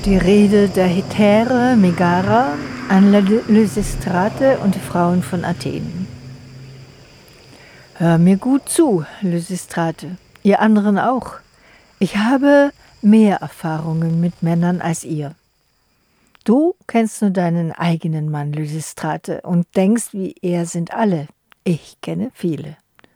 Die Rede der Hetäre Megara an Lysistrate und die Frauen von Athen. Hör mir gut zu, Lysistrate, ihr anderen auch. Ich habe mehr Erfahrungen mit Männern als ihr. Du kennst nur deinen eigenen Mann, Lysistrate, und denkst, wie er sind alle. Ich kenne viele.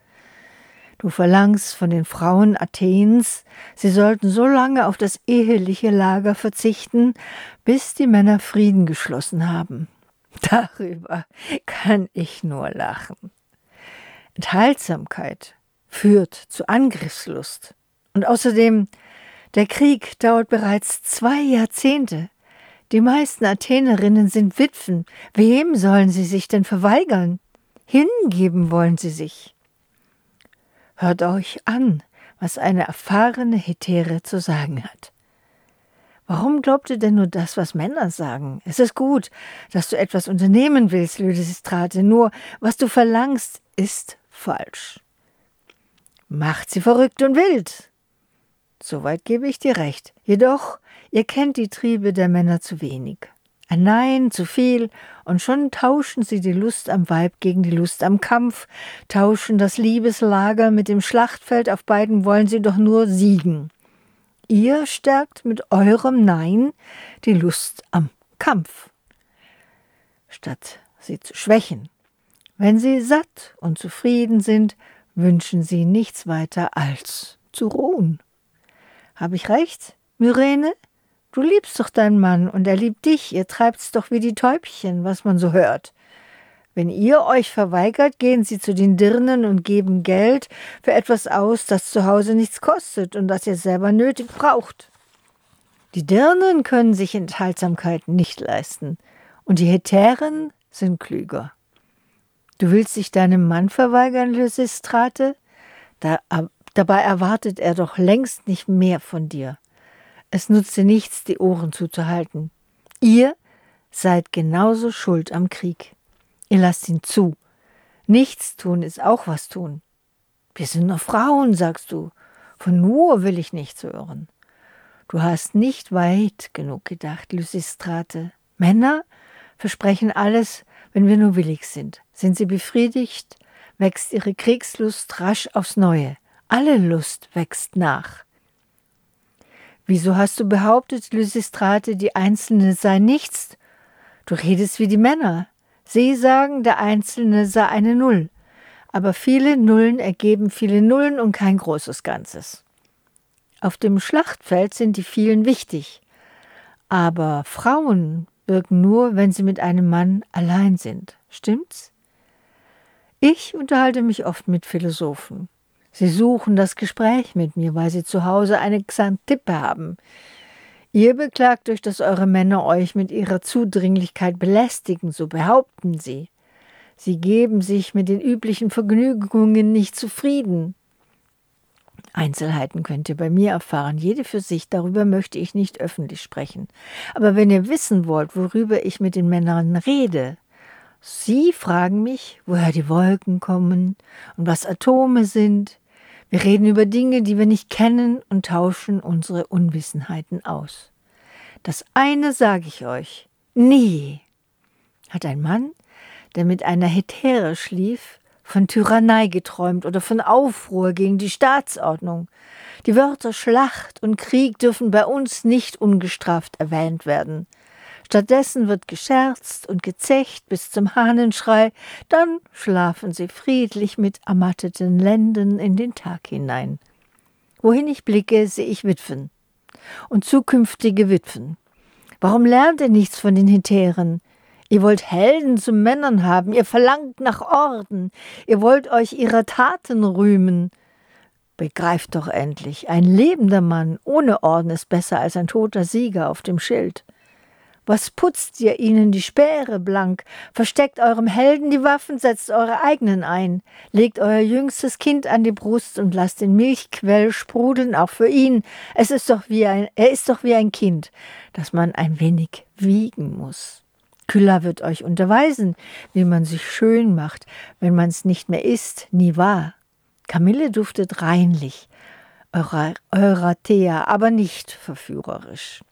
Du verlangst von den Frauen Athens, sie sollten so lange auf das eheliche Lager verzichten, bis die Männer Frieden geschlossen haben. Darüber kann ich nur lachen. Enthaltsamkeit führt zu Angriffslust. Und außerdem, der Krieg dauert bereits 2 Jahrzehnte. Die meisten Athenerinnen sind Witwen. Wem sollen sie sich denn verweigern? Hingeben wollen sie sich. Hört euch an, was eine erfahrene Hetäre zu sagen hat. Warum glaubt ihr denn nur das, was Männer sagen? Es ist gut, dass du etwas unternehmen willst, Lysistrate, nur was du verlangst, ist falsch. Macht sie verrückt und wild. Soweit gebe ich dir recht. Jedoch, ihr kennt die Triebe der Männer zu wenig. Ein Nein, zu viel, und schon tauschen sie die Lust am Weib gegen die Lust am Kampf, tauschen das Liebeslager mit dem Schlachtfeld, auf beiden wollen sie doch nur siegen. Ihr stärkt mit eurem Nein die Lust am Kampf, statt sie zu schwächen. Wenn sie satt und zufrieden sind, wünschen sie nichts weiter als zu ruhen. Habe ich recht, Myrene? Du liebst doch deinen Mann und er liebt dich, ihr treibt's doch wie die Täubchen, was man so hört. Wenn ihr euch verweigert, gehen sie zu den Dirnen und geben Geld für etwas aus, das zu Hause nichts kostet und das ihr selber nötig braucht. Die Dirnen können sich Enthaltsamkeit nicht leisten und die Hetären sind klüger. Du willst dich deinem Mann verweigern, Lysistrate? Dabei erwartet er doch längst nicht mehr von dir. Es nutzt dir nichts, die Ohren zuzuhalten. Ihr seid genauso schuld am Krieg. Ihr lasst ihn zu. Nichts tun ist auch was tun. Wir sind nur Frauen, sagst du. Von nur will ich nichts hören. Du hast nicht weit genug gedacht, Lysistrate. Männer versprechen alles, wenn wir nur willig sind. Sind sie befriedigt, wächst ihre Kriegslust rasch aufs Neue. Alle Lust wächst nach. Wieso hast du behauptet, Lysistrate, die Einzelne sei nichts? Du redest wie die Männer. Sie sagen, der Einzelne sei eine Null. Aber viele Nullen ergeben viele Nullen und kein großes Ganzes. Auf dem Schlachtfeld sind die vielen wichtig. Aber Frauen wirken nur, wenn sie mit einem Mann allein sind. Stimmt's? Ich unterhalte mich oft mit Philosophen. Sie suchen das Gespräch mit mir, weil sie zu Hause eine Xantippe haben. Ihr beklagt euch, dass eure Männer euch mit ihrer Zudringlichkeit belästigen, so behaupten sie. Sie geben sich mit den üblichen Vergnügungen nicht zufrieden. Einzelheiten könnt ihr bei mir erfahren, jede für sich, darüber möchte ich nicht öffentlich sprechen. Aber wenn ihr wissen wollt, worüber ich mit den Männern rede, sie fragen mich, woher die Wolken kommen und was Atome sind. Wir reden über Dinge, die wir nicht kennen und tauschen unsere Unwissenheiten aus. Das eine sage ich euch, nie hat ein Mann, der mit einer Hetäre schlief, von Tyrannei geträumt oder von Aufruhr gegen die Staatsordnung. Die Wörter Schlacht und Krieg dürfen bei uns nicht ungestraft erwähnt werden. Stattdessen wird gescherzt und gezecht bis zum Hahnenschrei, dann schlafen sie friedlich mit ermatteten Lenden in den Tag hinein. Wohin ich blicke, sehe ich Witwen und zukünftige Witwen. Warum lernt ihr nichts von den Hetären? Ihr wollt Helden zu Männern haben, ihr verlangt nach Orden, ihr wollt euch ihrer Taten rühmen. Begreift doch endlich, ein lebender Mann ohne Orden ist besser als ein toter Sieger auf dem Schild. Was putzt ihr ihnen die Speere blank? Versteckt eurem Helden die Waffen, setzt eure eigenen ein. Legt euer jüngstes Kind an die Brust und lasst den Milchquell sprudeln, auch für ihn. Er ist doch wie ein Kind, das man ein wenig wiegen muss. Kylla wird euch unterweisen, wie man sich schön macht, wenn man's nicht mehr ist, nie wahr. Kamille duftet reinlich, Eurathea, aber nicht verführerisch.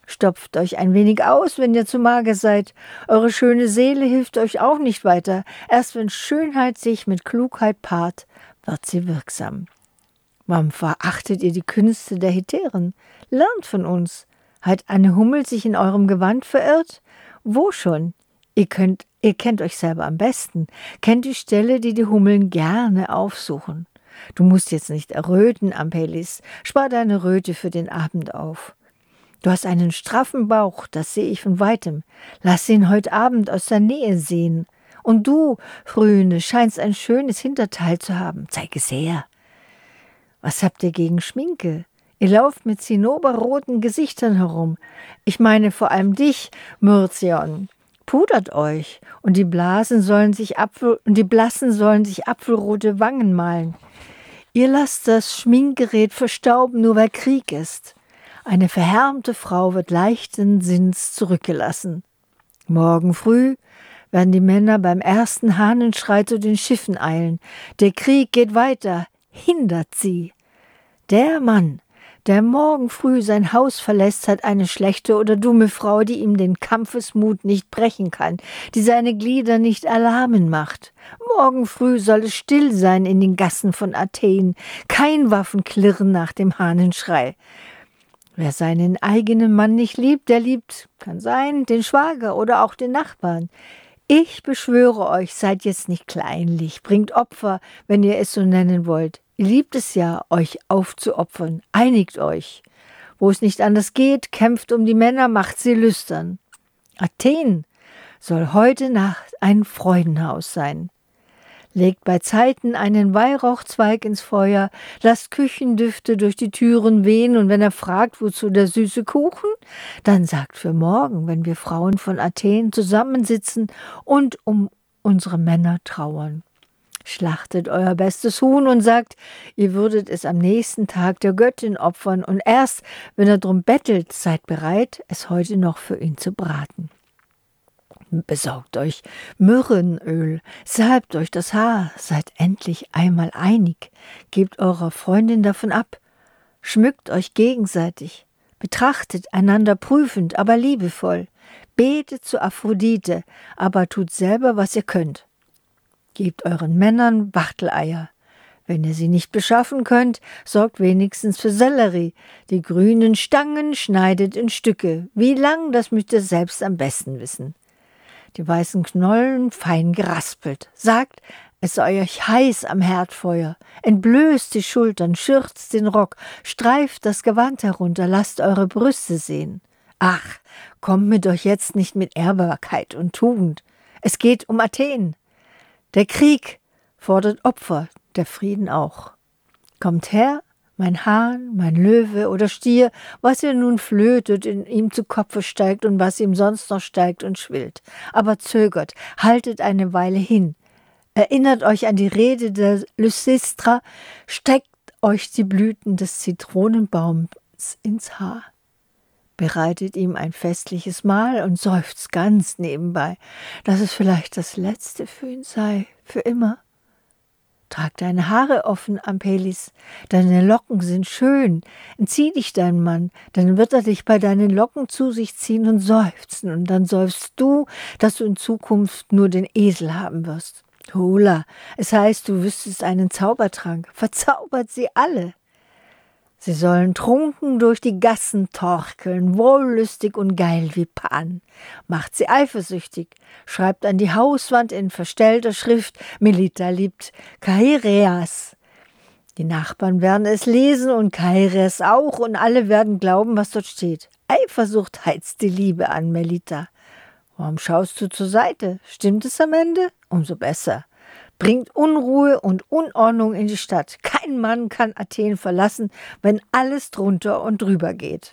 Stopft euch ein wenig aus, wenn ihr zu mager seid. Eure schöne Seele hilft euch auch nicht weiter. Erst wenn Schönheit sich mit Klugheit paart, wird sie wirksam. Warum verachtet ihr die Künste der Hetären? Lernt von uns. Hat eine Hummel sich in eurem Gewand verirrt? Wo schon? Ihr kennt euch selber am besten, kennt die Stelle, die Hummeln gerne aufsuchen. Du musst jetzt nicht erröten, Ampelis, spar deine Röte für den Abend auf. Du hast einen straffen Bauch, das sehe ich von weitem. Lass ihn heute Abend aus der Nähe sehen. Und du, Frühende, scheinst ein schönes Hinterteil zu haben. Zeig es her. Was habt ihr gegen Schminke? Ihr lauft mit zinnoberroten Gesichtern herum. Ich meine vor allem dich, Myrzion. Pudert euch, und die Blassen sollen sich apfelrote Wangen malen. Ihr lasst das Schminkgerät verstauben, nur weil Krieg ist. Eine verhärmte Frau wird leichten Sinns zurückgelassen. Morgen früh werden die Männer beim ersten Hahnenschrei zu den Schiffen eilen. Der Krieg geht weiter, hindert sie. Der Mann, der morgen früh sein Haus verlässt, hat eine schlechte oder dumme Frau, die ihm den Kampfesmut nicht brechen kann, die seine Glieder nicht erlahmen macht. Morgen früh soll es still sein in den Gassen von Athen, kein Waffenklirren nach dem Hahnenschrei. Wer seinen eigenen Mann nicht liebt, der liebt, kann sein, den Schwager oder auch den Nachbarn. Ich beschwöre euch, seid jetzt nicht kleinlich, bringt Opfer, wenn ihr es so nennen wollt. Ihr liebt es ja, euch aufzuopfern. Einigt euch. Wo es nicht anders geht, kämpft um die Männer, macht sie lüstern. Athen soll heute Nacht ein Freudenhaus sein. Legt bei Zeiten einen Weihrauchzweig ins Feuer, lasst Küchendüfte durch die Türen wehen, und wenn er fragt, wozu der süße Kuchen, dann sagt für morgen, wenn wir Frauen von Athen zusammensitzen und um unsere Männer trauern. Schlachtet euer bestes Huhn und sagt, ihr würdet es am nächsten Tag der Göttin opfern, und erst, wenn er drum bettelt, seid bereit, es heute noch für ihn zu braten. Besorgt euch Myrrhenöl, salbt euch das Haar, seid endlich einmal einig, gebt eurer Freundin davon ab, schmückt euch gegenseitig, betrachtet einander prüfend, aber liebevoll, betet zu Aphrodite, aber tut selber, was ihr könnt. Gebt euren Männern Wachteleier. Wenn ihr sie nicht beschaffen könnt, sorgt wenigstens für Sellerie. Die grünen Stangen schneidet in Stücke. Wie lang, das müsst ihr selbst am besten wissen. Die weißen Knollen fein geraspelt. Sagt, es sei euch heiß am Herdfeuer. Entblößt die Schultern, schürzt den Rock, streift das Gewand herunter, lasst eure Brüste sehen. Ach, kommt mit euch jetzt nicht mit Ehrbarkeit und Tugend. Es geht um Athen. Der Krieg fordert Opfer, der Frieden auch. Kommt her, mein Hahn, mein Löwe oder Stier, was ihr nun flötet, in ihm zu Kopfe steigt und was ihm sonst noch steigt und schwillt. Aber zögert, haltet eine Weile hin. Erinnert euch an die Rede der Lysistra, steckt euch die Blüten des Zitronenbaums ins Haar. Bereitet ihm ein festliches Mahl und seufzt ganz nebenbei, dass es vielleicht das Letzte für ihn sei, für immer. Trag deine Haare offen, Ampelis, deine Locken sind schön, entzieh dich deinem Mann, dann wird er dich bei deinen Locken zu sich ziehen und seufzen, und dann seufzt du, dass du in Zukunft nur den Esel haben wirst. Hola, es heißt, du wüsstest einen Zaubertrank, verzaubert sie alle. Sie sollen trunken durch die Gassen torkeln, wollüstig und geil wie Pan. Macht sie eifersüchtig, schreibt an die Hauswand in verstellter Schrift, Melita liebt Kaireas. Die Nachbarn werden es lesen und Kaireas auch, und alle werden glauben, was dort steht. Eifersucht heizt die Liebe an, Melita. Warum schaust du zur Seite? Stimmt es am Ende? Umso besser. Bringt Unruhe und Unordnung in die Stadt. Kein Mann kann Athen verlassen, wenn alles drunter und drüber geht.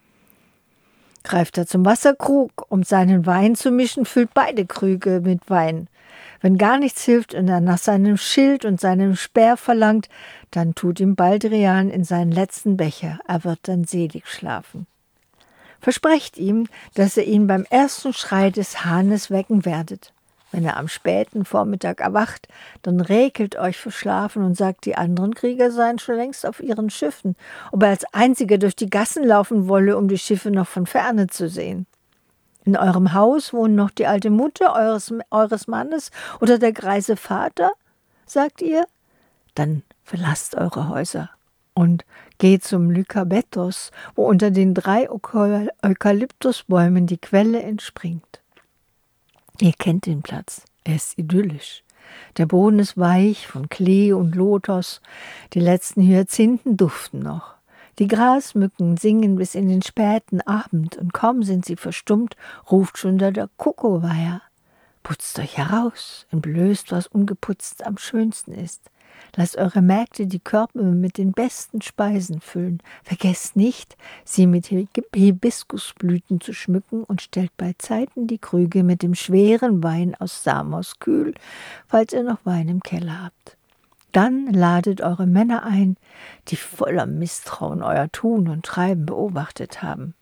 Greift er zum Wasserkrug, um seinen Wein zu mischen, füllt beide Krüge mit Wein. Wenn gar nichts hilft und er nach seinem Schild und seinem Speer verlangt, dann tut ihm Baldrian in seinen letzten Becher, er wird dann selig schlafen. Versprecht ihm, dass ihr ihn beim ersten Schrei des Hahnes wecken werdet. Wenn er am späten Vormittag erwacht, dann räkelt euch verschlafen und sagt, die anderen Krieger seien schon längst auf ihren Schiffen, ob er als einziger durch die Gassen laufen wolle, um die Schiffe noch von ferne zu sehen. In eurem Haus wohnt noch die alte Mutter eures Mannes oder der greise Vater, sagt ihr? Dann verlasst eure Häuser und geht zum Lykabetos, wo unter den 3 Eukalyptusbäumen die Quelle entspringt. Ihr kennt den Platz, er ist idyllisch. Der Boden ist weich von Klee und Lotos, die letzten Hyazinthen duften noch. Die Grasmücken singen bis in den späten Abend und kaum sind sie verstummt, ruft schon der Kuckuckweia. Putzt euch heraus, entblößt, was ungeputzt am schönsten ist. Lasst eure Mägde die Körbe mit den besten Speisen füllen. Vergesst nicht, sie mit Hibiskusblüten zu schmücken und stellt bei Zeiten die Krüge mit dem schweren Wein aus Samos kühl, falls ihr noch Wein im Keller habt. Dann ladet eure Männer ein, die voller Misstrauen euer Tun und Treiben beobachtet haben.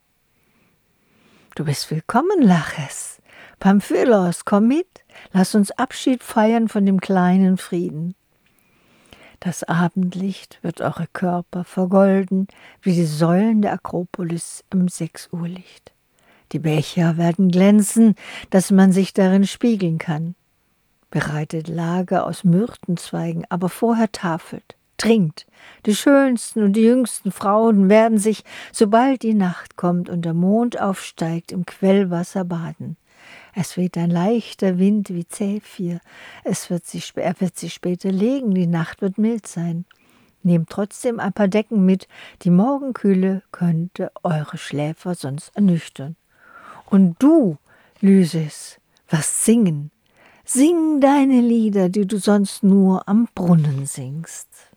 Du bist willkommen, Laches. Pamphylos, komm mit, lass uns Abschied feiern von dem kleinen Frieden. Das Abendlicht wird eure Körper vergolden, wie die Säulen der Akropolis im 6-Uhr-Licht. Die Becher werden glänzen, dass man sich darin spiegeln kann. Bereitet Lager aus Myrtenzweigen, aber vorher tafelt. Trinkt. Die schönsten und die jüngsten Frauen werden sich, sobald die Nacht kommt und der Mond aufsteigt, im Quellwasser baden. Es weht ein leichter Wind wie Zephyr. Er wird sich später legen, die Nacht wird mild sein. Nehmt trotzdem ein paar Decken mit, die Morgenkühle könnte eure Schläfer sonst ernüchtern. Und du, Lysis, wirst singen. Sing deine Lieder, die du sonst nur am Brunnen singst.